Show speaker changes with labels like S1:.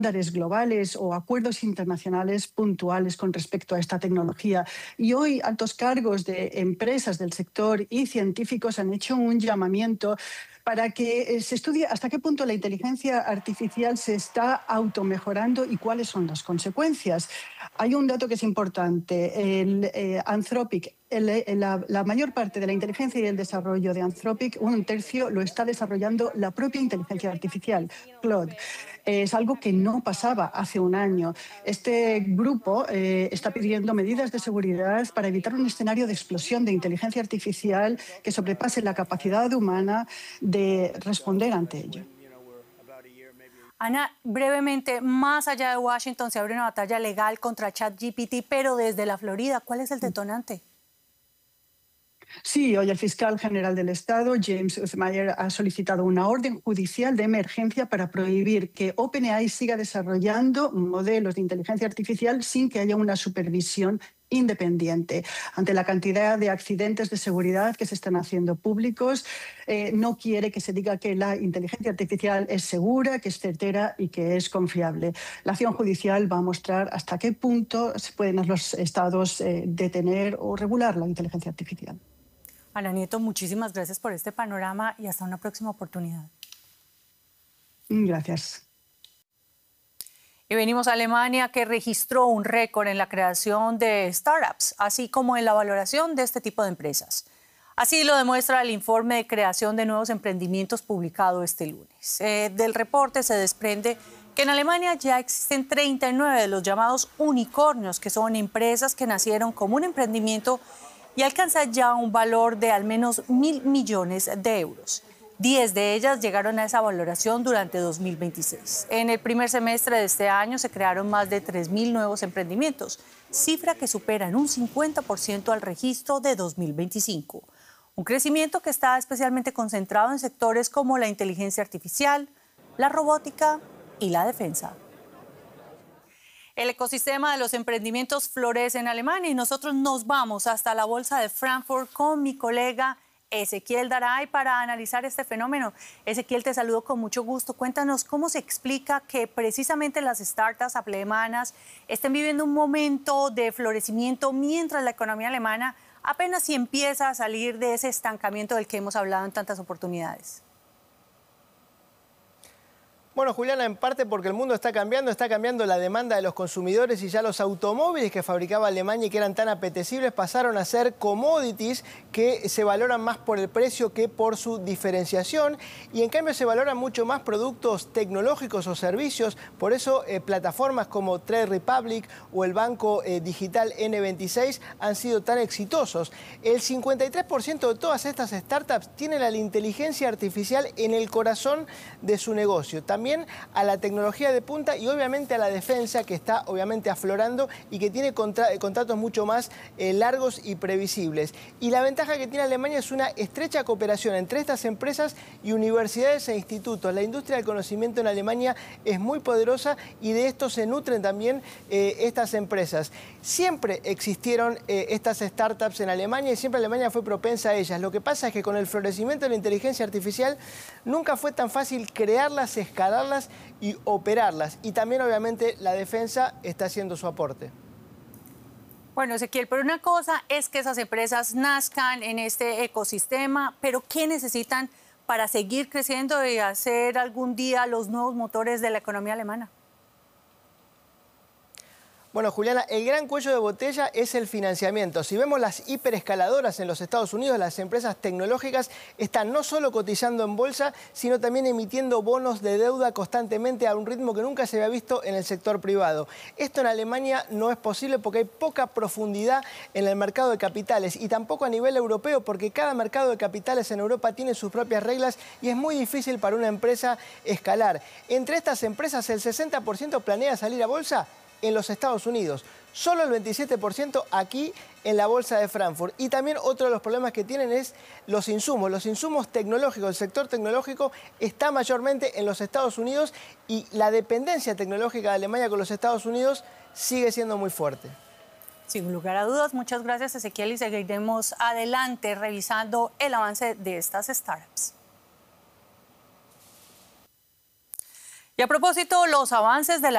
S1: estándares globales o acuerdos internacionales puntuales con respecto a esta tecnología. Y hoy altos cargos de empresas del sector y científicos han hecho un llamamiento para que se estudie hasta qué punto la inteligencia artificial se está automejorando y cuáles son las consecuencias. Hay un dato que es importante. Anthropic, la mayor parte de la inteligencia y el desarrollo de Anthropic, un tercio, lo está desarrollando la propia inteligencia artificial, Claude. Es algo que no pasaba hace un año. Este grupo está pidiendo medidas de seguridad para evitar un escenario de explosión de inteligencia artificial que sobrepase la capacidad humana de responder ante ello.
S2: Ana, brevemente, más allá de Washington se abre una batalla legal contra ChatGPT, pero desde la Florida, ¿cuál es el detonante?
S1: Sí, hoy el fiscal general del Estado, James Uthmayer, ha solicitado una orden judicial de emergencia para prohibir que OpenAI siga desarrollando modelos de inteligencia artificial sin que haya una supervisión independiente. Ante la cantidad de accidentes de seguridad que se están haciendo públicos, no quiere que se diga que la inteligencia artificial es segura, que es certera y que es confiable. La acción judicial va a mostrar hasta qué punto se pueden los estados detener o regular la inteligencia artificial.
S2: Ana Nieto, muchísimas gracias por este panorama y hasta una próxima oportunidad.
S1: Gracias.
S2: Y venimos a Alemania, que registró un récord en la creación de startups, así como en la valoración de este tipo de empresas. Así lo demuestra el informe de creación de nuevos emprendimientos publicado este lunes. Del reporte se desprende que en Alemania ya existen 39 de los llamados unicornios, que son empresas que nacieron como un emprendimiento y alcanzan ya un valor de al menos 1.000 millones de euros. 10 de ellas llegaron a esa valoración durante 2026. En el primer semestre de este año se crearon más de 3.000 nuevos emprendimientos, cifra que supera en un 50% al registro de 2025. Un crecimiento que está especialmente concentrado en sectores como la inteligencia artificial, la robótica y la defensa. El ecosistema de los emprendimientos florece en Alemania y nosotros nos vamos hasta la Bolsa de Frankfurt con mi colega Ezequiel Daray para analizar este fenómeno. Ezequiel, te saludo con mucho gusto. Cuéntanos cómo se explica que precisamente las startups alemanas estén viviendo un momento de florecimiento mientras la economía alemana apenas si empieza a salir de ese estancamiento del que hemos hablado en tantas oportunidades.
S3: Bueno, Juliana, en parte porque el mundo está cambiando la demanda de los consumidores y ya los automóviles que fabricaba Alemania y que eran tan apetecibles pasaron a ser commodities que se valoran más por el precio que por su diferenciación y en cambio se valoran mucho más productos tecnológicos o servicios. Por eso plataformas como Trade Republic o el banco digital N26 han sido tan exitosos. El 53% de todas estas startups tienen la inteligencia artificial en el corazón de su negocio. También a la tecnología de punta y obviamente a la defensa que está obviamente aflorando y que tiene contratos mucho más largos y previsibles. Y la ventaja que tiene Alemania es una estrecha cooperación entre estas empresas y universidades e institutos. La industria del conocimiento en Alemania es muy poderosa y de esto se nutren también estas empresas. Siempre existieron estas startups en Alemania y siempre Alemania fue propensa a ellas. Lo que pasa es que con el florecimiento de la inteligencia artificial nunca fue tan fácil crearlas, escalarlas y operarlas. Y también, obviamente, la defensa está haciendo su aporte.
S2: Bueno, Ezequiel, pero una cosa es que esas empresas nazcan en este ecosistema, pero ¿qué necesitan para seguir creciendo y hacer algún día los nuevos motores de la economía alemana?
S3: Bueno, Juliana, el gran cuello de botella es el financiamiento. Si vemos las hiperescaladoras en los Estados Unidos, las empresas tecnológicas están no solo cotizando en bolsa, sino también emitiendo bonos de deuda constantemente a un ritmo que nunca se había visto en el sector privado. Esto en Alemania no es posible porque hay poca profundidad en el mercado de capitales y tampoco a nivel europeo porque cada mercado de capitales en Europa tiene sus propias reglas y es muy difícil para una empresa escalar. Entre estas empresas, el 60% planea salir a bolsa en los Estados Unidos, solo el 27% aquí en la Bolsa de Frankfurt. Y también otro de los problemas que tienen es los insumos tecnológicos. El sector tecnológico está mayormente en los Estados Unidos y la dependencia tecnológica de Alemania con los Estados Unidos sigue siendo muy fuerte.
S2: Sin lugar a dudas, muchas gracias, Ezequiel, y seguiremos adelante revisando el avance de estas startups. Y a propósito, los avances de la